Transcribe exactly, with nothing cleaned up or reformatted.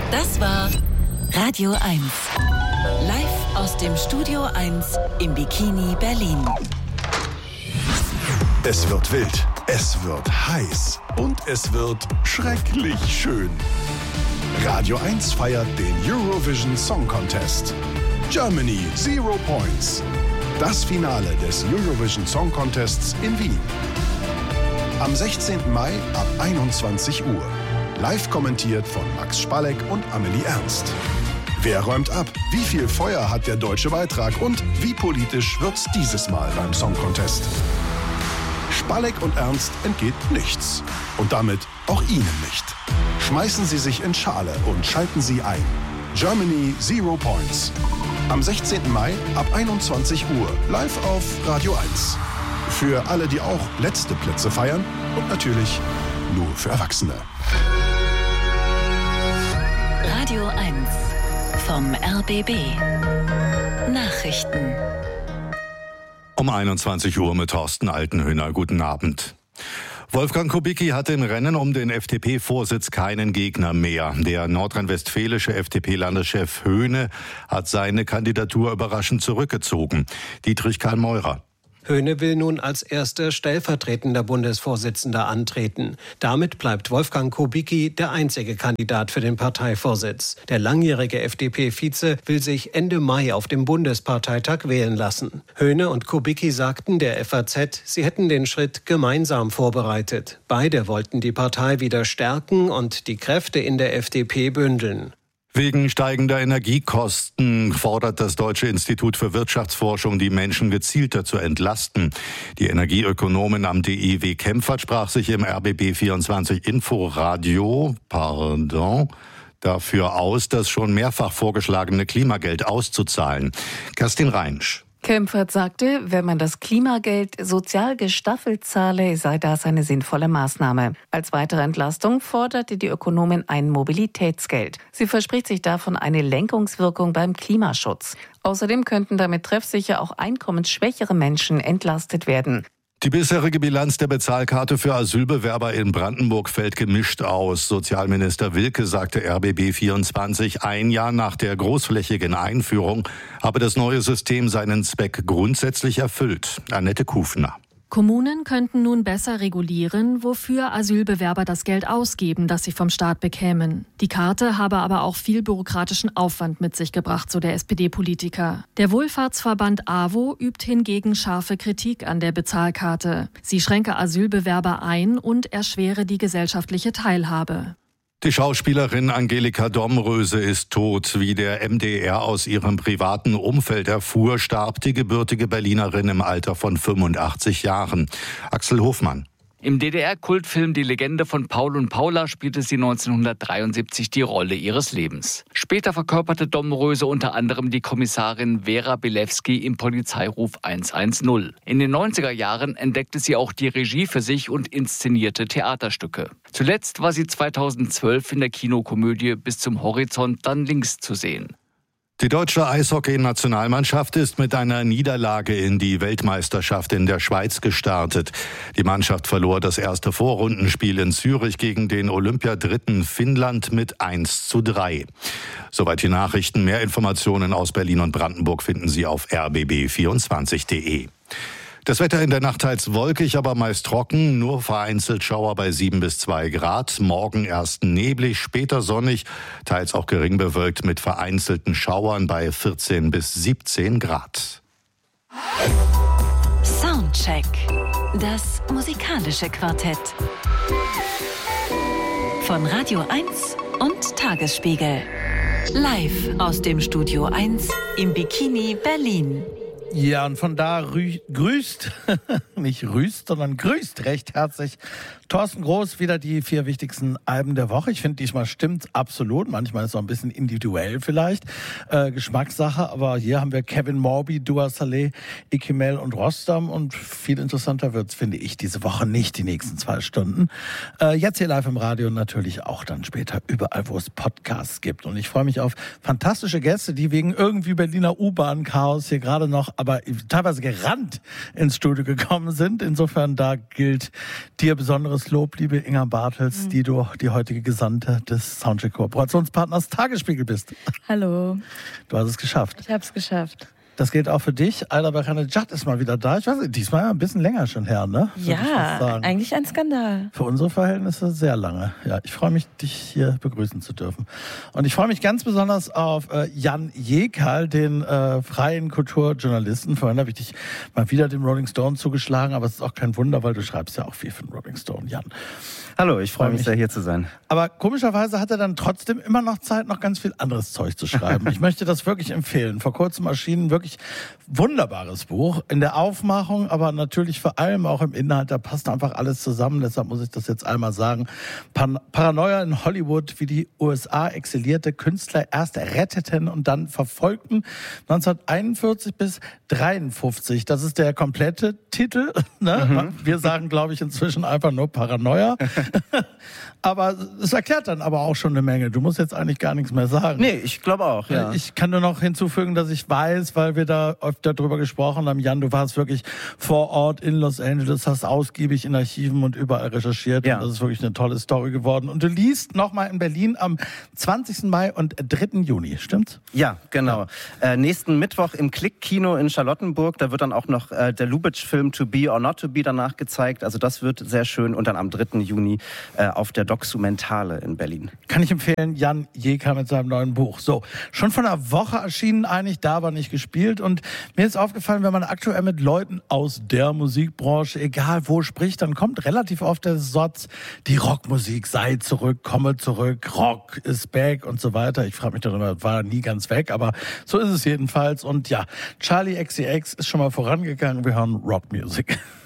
Das war Radio eins. Live aus dem Studio eins im Bikini Berlin. Es wird wild, es wird heiß und es wird schrecklich schön. Radio eins feiert den Eurovision Song Contest. Germany Zero Points. Das Finale des Eurovision Song Contests in Wien. Am sechzehnten Mai ab einundzwanzig Uhr. Live kommentiert von Max Spalleck und Amelie Ernst. Wer räumt ab? Wie viel Feuer hat der deutsche Beitrag? Und wie politisch wird's dieses Mal beim Song Contest? Spalleck und Ernst entgeht nichts. Und damit auch Ihnen nicht. Schmeißen Sie sich in Schale und schalten Sie ein. Germany Zero Points. Am sechzehnten Mai ab einundzwanzig Uhr. Live auf Radio eins. Für alle, die auch letzte Plätze feiern. Und natürlich nur für Erwachsene. Radio eins vom R B B. Nachrichten. Um einundzwanzig Uhr mit Thorsten Altenhöhner. Guten Abend. Wolfgang Kubicki hat im Rennen um den F D P-Vorsitz keinen Gegner mehr. Der nordrhein-westfälische F D P-Landeschef Höhne hat seine Kandidatur überraschend zurückgezogen. Dietrich Karl Meurer. Höhne will nun als erster stellvertretender Bundesvorsitzender antreten. Damit bleibt Wolfgang Kubicki der einzige Kandidat für den Parteivorsitz. Der langjährige F D P-Vize will sich Ende Mai auf dem Bundesparteitag wählen lassen. Höhne und Kubicki sagten der F A Z, sie hätten den Schritt gemeinsam vorbereitet. Beide wollten die Partei wieder stärken und die Kräfte in der F D P bündeln. Wegen steigender Energiekosten fordert das Deutsche Institut für Wirtschaftsforschung, die Menschen gezielter zu entlasten. Die Energieökonomin am D I W Kempfert sprach sich im R B B vierundzwanzig Inforadio, pardon, dafür aus, das schon mehrfach vorgeschlagene Klimageld auszuzahlen. Kerstin Reinsch. Kempfert sagte, wenn man das Klimageld sozial gestaffelt zahle, sei das eine sinnvolle Maßnahme. Als weitere Entlastung forderte die Ökonomin ein Mobilitätsgeld. Sie verspricht sich davon eine Lenkungswirkung beim Klimaschutz. Außerdem könnten damit treffsicher auch einkommensschwächere Menschen entlastet werden. Die bisherige Bilanz der Bezahlkarte für Asylbewerber in Brandenburg fällt gemischt aus. Sozialminister Wilke sagte R B B vierundzwanzig, ein Jahr nach der großflächigen Einführung habe das neue System seinen Zweck grundsätzlich erfüllt. Annette Kufner. Kommunen könnten nun besser regulieren, wofür Asylbewerber das Geld ausgeben, das sie vom Staat bekämen. Die Karte habe aber auch viel bürokratischen Aufwand mit sich gebracht, so der S P D-Politiker. Der Wohlfahrtsverband A W O übt hingegen scharfe Kritik an der Bezahlkarte. Sie schränke Asylbewerber ein und erschwere die gesellschaftliche Teilhabe. Die Schauspielerin Angelika Domröse ist tot. Wie der M D R aus ihrem privaten Umfeld erfuhr, starb die gebürtige Berlinerin im Alter von fünfundachtzig Jahren. Axel Hofmann. Im D D R-Kultfilm Die Legende von Paul und Paula spielte sie neunzehnhundertdreiundsiebzig die Rolle ihres Lebens. Später verkörperte Domröse unter anderem die Kommissarin Vera Bilewski im Polizeiruf hundertzehn. In den neunziger Jahren entdeckte sie auch die Regie für sich und inszenierte Theaterstücke. Zuletzt war sie zweitausendzwölf in der Kinokomödie Bis zum Horizont dann links zu sehen. Die deutsche Eishockey-Nationalmannschaft ist mit einer Niederlage in die Weltmeisterschaft in der Schweiz gestartet. Die Mannschaft verlor das erste Vorrundenspiel in Zürich gegen den Olympiadritten Finnland mit eins zu drei. Soweit die Nachrichten. Mehr Informationen aus Berlin und Brandenburg finden Sie auf r b b vierundzwanzig punkt d e. Das Wetter in der Nacht teils wolkig, aber meist trocken. Nur vereinzelt Schauer bei sieben bis zwei Grad. Morgen erst neblig, später sonnig, teils auch gering bewölkt mit vereinzelten Schauern bei vierzehn bis siebzehn Grad. Soundcheck. Das musikalische Quartett. Von Radio eins und Tagesspiegel. Live aus dem Studio eins im Bikini Berlin. Ja, und von da rü- grüßt, nicht rüßt, sondern grüßt recht herzlich Thorsten Groß, wieder die vier wichtigsten Alben der Woche. Ich finde, diesmal stimmt absolut. Manchmal ist es auch ein bisschen individuell vielleicht, äh, Geschmackssache. Aber hier haben wir Kevin Morby, Dua Saleh, Ikimel und Rostam. Und viel interessanter wird's, finde ich, diese Woche nicht, die nächsten zwei Stunden. Äh, jetzt hier live im Radio und natürlich auch dann später überall, wo es Podcasts gibt. Und ich freue mich auf fantastische Gäste, die wegen irgendwie Berliner U-Bahn-Chaos hier gerade noch, aber teilweise gerannt ins Studio gekommen sind. Insofern, da gilt dir besonderes besonderes Lob, liebe Inga Bartels, mhm. die du die heutige Gesandte des Soundcheck-Kooperationspartners Tagesspiegel bist. Hallo. Du hast es geschafft. Ich habe es geschafft. Das gilt auch für dich. Ayla Berkane-Jad ist mal wieder da. Ich weiß nicht, diesmal ein bisschen länger schon her, ne? Ja, eigentlich ein Skandal. Für unsere Verhältnisse sehr lange. Ja, ich freue mich, dich hier begrüßen zu dürfen. Und ich freue mich ganz besonders auf äh, Jan Jekal, den äh, freien Kulturjournalisten. Vorhin habe ich dich mal wieder dem Rolling Stone zugeschlagen, aber es ist auch kein Wunder, weil du schreibst ja auch viel für den Rolling Stone, Jan. Hallo, ich freue mich sehr, hier zu sein. Aber komischerweise hat er dann trotzdem immer noch Zeit, noch ganz viel anderes Zeug zu schreiben. Ich möchte das wirklich empfehlen. Vor kurzem erschienen wirklich wunderbares Buch. In der Aufmachung, aber natürlich vor allem auch im Inhalt, da passt einfach alles zusammen. Deshalb muss ich das jetzt einmal sagen. Pan- Paranoia in Hollywood, wie die U S A exilierte Künstler erst retteten und dann verfolgten. neunzehnhunderteinundvierzig bis dreiundfünfzig. Das ist der komplette Titel. Ne? Mhm. Wir sagen, glaube ich, inzwischen einfach nur Paranoia. Aber es erklärt dann aber auch schon eine Menge. Du musst jetzt eigentlich gar nichts mehr sagen. Nee, ich glaube auch, ja. Ich kann nur noch hinzufügen, dass ich weiß, weil wir da öfter drüber gesprochen haben, Jan, du warst wirklich vor Ort in Los Angeles, hast ausgiebig in Archiven und überall recherchiert. Ja. Und das ist wirklich eine tolle Story geworden. Und du liest nochmal in Berlin am zwanzigsten Mai und dritten Juni, stimmt's? Ja, genau. Ja. Äh, nächsten Mittwoch im Klick-Kino in Charlottenburg. Da wird dann auch noch äh, der Lubitsch-Film To Be or Not To Be danach gezeigt. Also das wird sehr schön. Und dann am dritten Juni äh, auf der Doxumentale in Berlin. Kann ich empfehlen, Jan Jekal mit seinem neuen Buch. So, schon vor einer Woche erschienen eigentlich, da aber nicht gespielt. Und mir ist aufgefallen, wenn man aktuell mit Leuten aus der Musikbranche, egal wo, spricht, dann kommt relativ oft der Satz, die Rockmusik sei zurück, komme zurück, Rock is back und so weiter. Ich frage mich dann immer, war nie ganz weg, aber so ist es jedenfalls. Und ja, Charli X C X ist schon mal vorangegangen, wir hören Rockmusik.